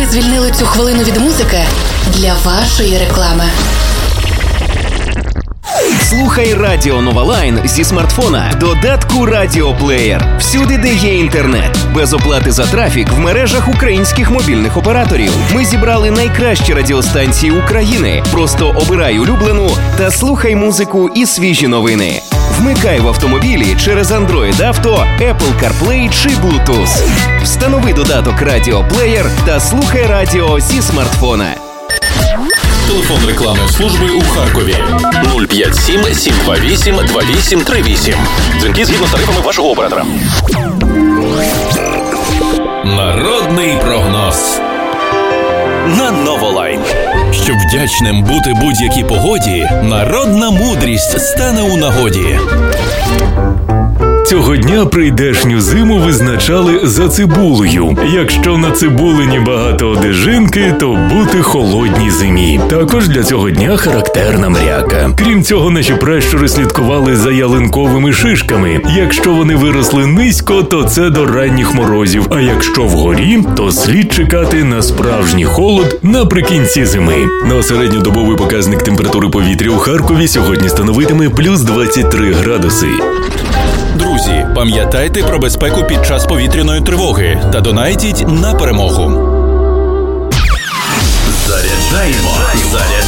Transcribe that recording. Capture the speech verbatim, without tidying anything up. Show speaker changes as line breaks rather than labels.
звільнили цю хвилину від музики для вашої реклами.
Слухай Радіо Нова Лайн зі смартфона, додатку Радіоплеєр. Всюди, де є інтернет. Без оплати за трафік в мережах українських мобільних операторів. Ми зібрали найкращі радіостанції України. Просто обирай улюблену та слухай музику і свіжі новини. Вмикай в автомобілі через Android Auto, Apple CarPlay чи Bluetooth. Встанови додаток Радіоплеєр та слухай радіо зі смартфона.
Телефон рекламної служби у Харкові нуль п'ять сім сім два вісім два вісім три вісім. Дзвінки згідно з тарифами вашого оператора. Народний прогноз на Новолайн. Щоб вдячним бути будь-якій погоді, народна мудрість стане у нагоді.
Цього дня прийдешню зиму визначали за цибулею. Якщо на цибулині багато одежинки, то бути холодній зимі. Також для цього дня характерна мряка. Крім цього, наші пращури слідкували за ялинковими шишками. Якщо вони виросли низько, то це до ранніх морозів. А якщо вгорі, то слід чекати на справжній холод наприкінці зими. На середньодобовий показник температури повітря у Харкові сьогодні становитиме плюс двадцять три градуси.
Друзі, пам'ятайте про безпеку під час повітряної тривоги та донайтіть на перемогу. Заряджаємо. Заряджаємо.